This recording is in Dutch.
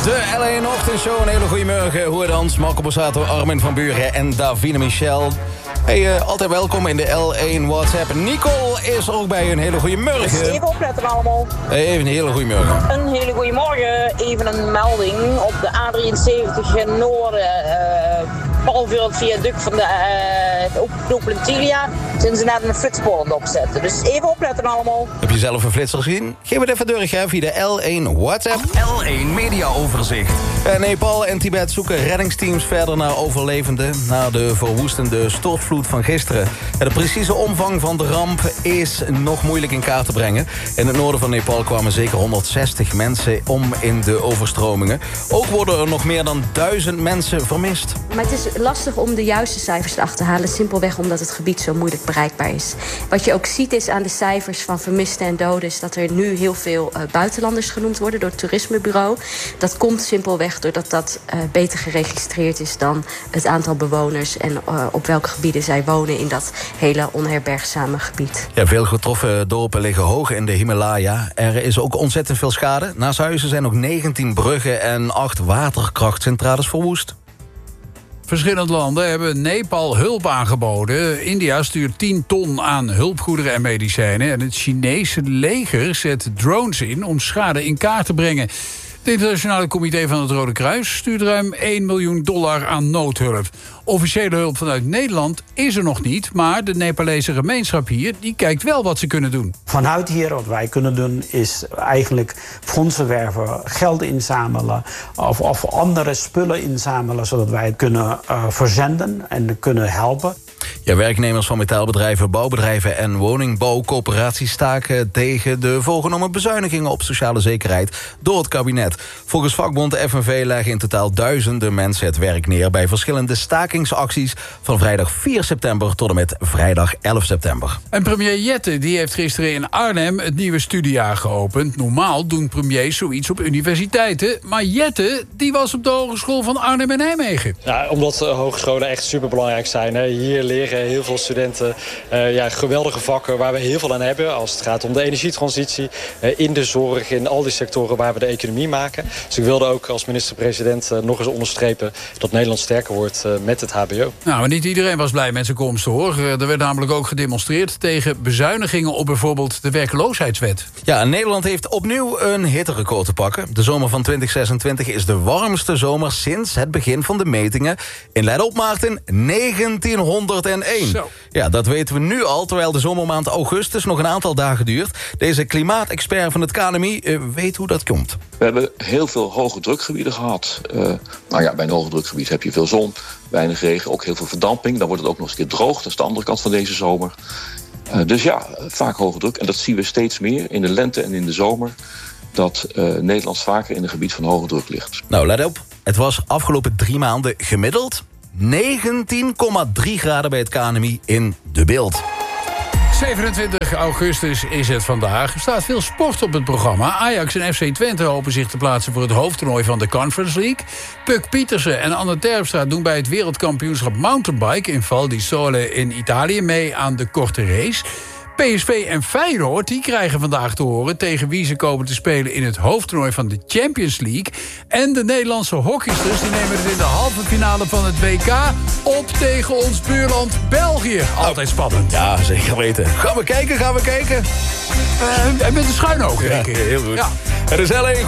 De L1 Ochtendshow, een hele goede morgen. Hoe dans, Marco Borsato, Armin van Buren en Davine Michel. Hey, altijd welkom in de L1 WhatsApp. Nicole is er ook bij, een hele goede morgen. Dus even opletten allemaal. Even een hele goede morgen. Een hele goede morgen. Even een melding op de A73 in Noorden. Pal voor het viaduct van de Oplantilia. Zijn ze net een flitspoor aan het opzetten. Dus even opletten allemaal. Heb je zelf een flitser gezien? Geef het even door, hè, via de L1 WhatsApp. L1 Mediaoverzicht. Nepal en Tibet zoeken reddingsteams verder naar overlevenden na de verwoestende stortvloed van gisteren. De precieze omvang van de ramp is nog moeilijk in kaart te brengen. In het noorden van Nepal kwamen zeker 160 mensen om in de overstromingen. Ook worden er nog meer dan 1000 mensen vermist. Maar het is lastig om de juiste cijfers te achterhalen, simpelweg omdat het gebied zo moeilijk bereikbaar is. Wat je ook ziet is aan de cijfers van vermisten en doden is dat er nu heel veel buitenlanders genoemd worden door het toerismebureau. Dat komt simpelweg doordat dat beter geregistreerd is dan het aantal bewoners en op welke gebieden zij wonen in dat hele onherbergzame gebied. Ja, veel getroffen dorpen liggen hoog in de Himalaya. Er is ook ontzettend veel schade. Naast huizen zijn ook 19 bruggen en 8 waterkrachtcentrales verwoest. Verschillende landen hebben Nepal hulp aangeboden. India stuurt 10 ton aan hulpgoederen en medicijnen. En het Chinese leger zet drones in om schade in kaart te brengen. Het internationale comité van het Rode Kruis stuurt ruim $1 miljoen aan noodhulp. Officiële hulp vanuit Nederland is er nog niet, maar de Nepalese gemeenschap hier die kijkt wel wat ze kunnen doen. Vanuit hier wat wij kunnen doen is eigenlijk fondsen werven, geld inzamelen of andere spullen inzamelen, zodat wij het kunnen verzenden en kunnen helpen. Ja, werknemers van metaalbedrijven, bouwbedrijven en woningbouwcoöperaties staken tegen de voorgenomen bezuinigingen op sociale zekerheid door het kabinet. Volgens vakbond FNV leggen in totaal duizenden mensen het werk neer bij verschillende stakingsacties van vrijdag 4 september tot en met vrijdag 11 september. En premier Jette die heeft gisteren in Arnhem het nieuwe studiejaar geopend. Normaal doen premiers zoiets op universiteiten, maar Jette die was op de Hogeschool van Arnhem en Nijmegen. Ja, omdat hogescholen echt superbelangrijk zijn. Hè. Hier leren heel veel studenten geweldige vakken waar we heel veel aan hebben. Als het gaat om de energietransitie, in de zorg, in al die sectoren waar we de economie maken. Dus ik wilde ook als minister-president nog eens onderstrepen dat Nederland sterker wordt met het hbo. Nou, maar niet iedereen was blij met zijn komst, hoor. Er werd namelijk ook gedemonstreerd tegen bezuinigingen op bijvoorbeeld de werkloosheidswet. Ja, Nederland heeft opnieuw een hitterecord te pakken. De zomer van 2026 is de warmste zomer sinds het begin van de metingen. In let op, Maarten, 1901. Zo. Ja, dat weten we nu al, terwijl de zomermaand augustus nog een aantal dagen duurt. Deze klimaatexpert van het KNMI weet hoe dat komt. We hebben heel veel hoge drukgebieden gehad. Bij een hoge drukgebied heb je veel zon, weinig regen, ook heel veel verdamping. Dan wordt het ook nog eens een keer droog, dat is de andere kant van deze zomer. Dus ja, vaak hoge druk. En dat zien we steeds meer in de lente en in de zomer, dat Nederland vaker in een gebied van hoge druk ligt. Nou, let op. Het was afgelopen 3 maanden gemiddeld 19,3 graden bij het KNMI in De Bilt. 27 augustus is het vandaag. Er staat veel sport op het programma. Ajax en FC Twente hopen zich te plaatsen voor het hoofdtoernooi van de Conference League. Puk Pietersen en Anne Terpstra doen bij het wereldkampioenschap mountainbike in Val di Sole in Italië mee aan de korte race. PSV en Feyenoord die krijgen vandaag te horen tegen wie ze komen te spelen in het hoofdtoernooi van de Champions League. En de Nederlandse hockeysters die nemen het in de halve finale van het WK op tegen ons buurland België. Altijd spannend. Ja, zeker weten. Gaan we kijken? En met de schuin ook, denk ik. Ja, heel goed. Ja. Het is L1.